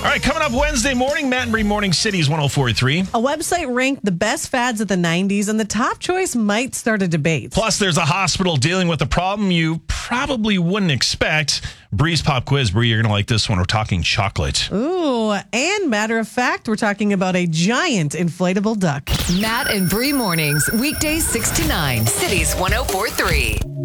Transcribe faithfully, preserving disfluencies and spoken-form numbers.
All right, coming up Wednesday morning, Matt and Bree Morning Cities one oh four point three. A website ranked the best fads of the nineties, and the top choice might start a debate. Plus, there's a hospital dealing with a problem you probably wouldn't expect. Bree's Pop Quiz. Bree, you're going to like this one. We're talking chocolate. Ooh, and matter of fact, we're talking about a giant inflatable duck. Matt and Bree Mornings, weekdays six to nine. Cities one oh four point three.